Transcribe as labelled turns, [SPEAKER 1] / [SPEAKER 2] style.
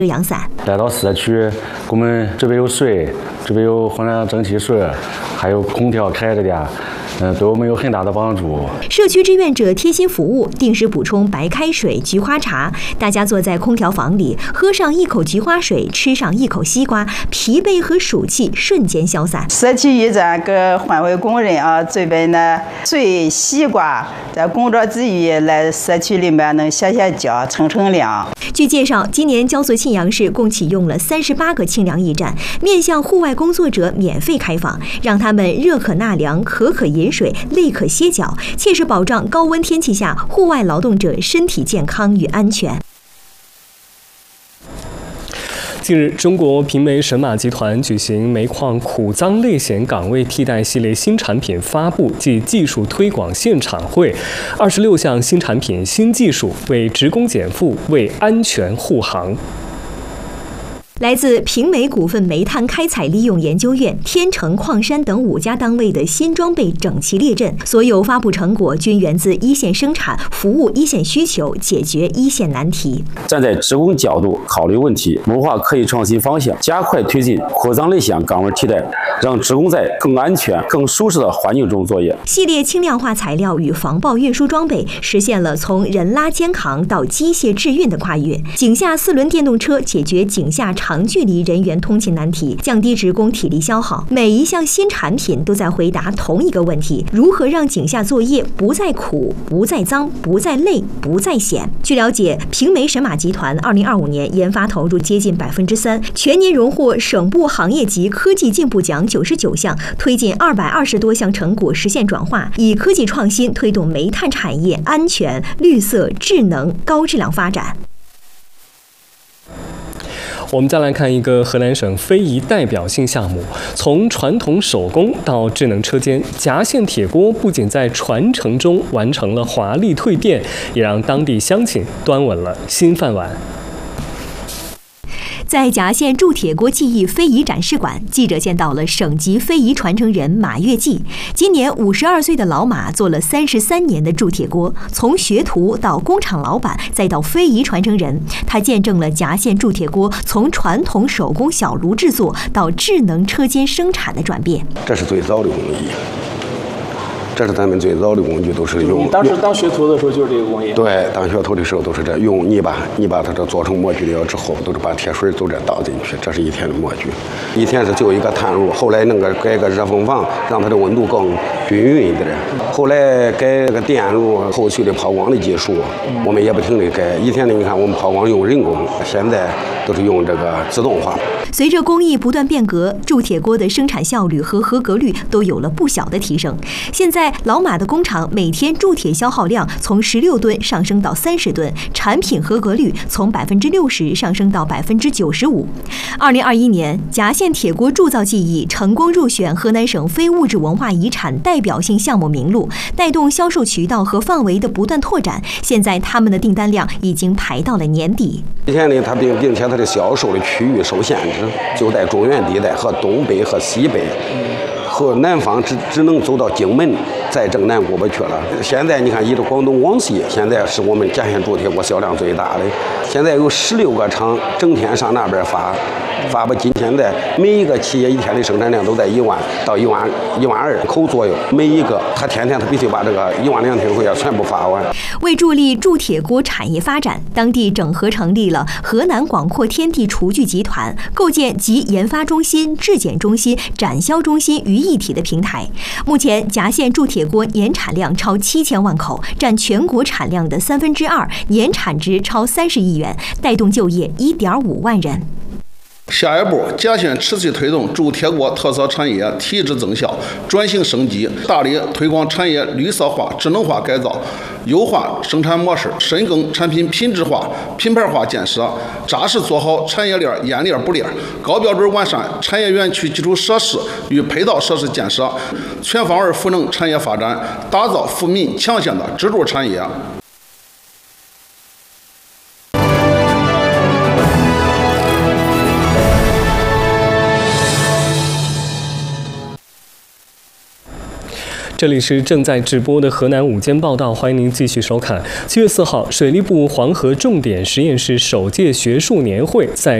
[SPEAKER 1] 遮阳伞。
[SPEAKER 2] 来到社区，给我们这边有水，这边有混合蒸汽水，还有空调开着的。对我们有很大的帮助。
[SPEAKER 1] 社区志愿者贴心服务，定时补充白开水、菊花茶。大家坐在空调房里，喝上一口菊花水，吃上一口西瓜，疲惫和暑气瞬间消散。
[SPEAKER 3] 社区驿站给环卫工人准备呢水、西瓜，在工作之余来社区里面能歇歇脚、乘乘凉。
[SPEAKER 1] 据介绍，今年焦作庆阳市共启用了38个清凉驿站，面向户外工作者免费开放，让他们热可纳凉，渴可饮水，累可歇脚，切实保障高温天气下户外劳动者身体健康与安全。
[SPEAKER 4] 近日，中国平煤神马集团举行煤矿苦脏类险岗位替代系列新产品发布暨技术推广现场会，26项新产品、新技术为职工减负、为安全护航。
[SPEAKER 1] 来自平煤股份煤炭开采利用研究院、天成矿山等5家单位的新装备整齐列阵，所有发布成果均源自一线生产，服务一线需求，解决一线难题。
[SPEAKER 5] 站在职工角度考虑问题，谋划科技创新方向，加快推进扩张类险岗位替代，让职工在更安全、更舒适的环境中作业。
[SPEAKER 1] 系列轻量化材料与防爆运输装备实现了从人拉肩扛到机械制运的跨越。井下4轮电动车解决井下长距离人员通勤难题，降低职工体力消耗。每一项新产品都在回答同一个问题：如何让井下作业不再苦、不再脏、不再累、不再险？据了解，平煤神马集团2025年研发投入接近3%，全年荣获省部行业级科技进步奖99项，推进220多项成果实现转化，以科技创新推动煤炭产业安全、绿色、智能、高质量发展。
[SPEAKER 4] 我们再来看一个河南省非遗代表性项目，从传统手工到智能车间，夹县铁锅不仅在传承中完成了华丽蜕变，也让当地乡亲端稳了新饭碗。
[SPEAKER 1] 在夹县铸铁锅技艺非遗展示馆，记者见到了省级非遗传承人马月季。今年52岁的老马做了33年的铸铁锅，从学徒到工厂老板，再到非遗传承人，他见证了夹县铸铁锅从传统手工小炉制作到智能车间生产的转变。
[SPEAKER 6] 这是最早的工艺。这是咱们最早的工具，都是用。
[SPEAKER 7] 你当时当学徒的时候就是这个工艺。
[SPEAKER 6] 对，当学徒的时候都是这用泥巴它这做成模具了之后，都是把铁水都这倒进去，这是一天的模具。一天是就一个炭炉，后来那个改个热风房，让它的温度更均匀一点。后来改个电炉，后续的抛光的技术，我们也不停地改。以前的你看我们抛光用人工，现在都是用这个自动化。
[SPEAKER 1] 随着工艺不断变革，铸铁锅的生产效率和合格率都有了不小的提升。现在老马的工厂每天铸铁消耗量从16吨上升到30吨，产品合格率从60%上升到95%。2021年，夹县铁锅铸造技艺成功入选河南省非物质文化遗产代表性项目名录，带动销售渠道和范围的不断拓展。现在他们的订单量已经排到了年底。
[SPEAKER 6] 以前呢，它并且它的销售的区域受限制，就在中原地带和东北和西北。和南方只能走到荆门，再正南过不去了。现在你看，依着广东、广西，现在是我们夹县铸铁锅销量最大的。现在有16个厂整天上那边发把今天在每一个企业一天的生产量都在1万到1万2口左右，每一个他天天他必须把这个1万2千块钱全部发完。
[SPEAKER 1] 为助力铸铁锅产业发展，当地整合成立了河南广阔天地厨具集团，构建集研发中心、质检中心、展销中心于一体的平台。目前，夹县铸铁锅年产量超7000万口，占全国产量的2/3，年产值超30亿元，带动就业1.5万人。
[SPEAKER 8] 下一步，夹县持续推动铸铁锅特色产业提质增效、转型升级，大力推广产业绿色化、智能化改造，优化生产模式，深耕产品品质化、品牌化建设，扎实做好产业链沿链补链，高标准完善产业园区基础设施与配套设施建设，全方位赋能产业发展，打造富民强县的支柱产业。
[SPEAKER 4] 这里是正在直播的河南午间报道，欢迎您继续收看。7月4号，水利部黄河重点实验室首届学术年会在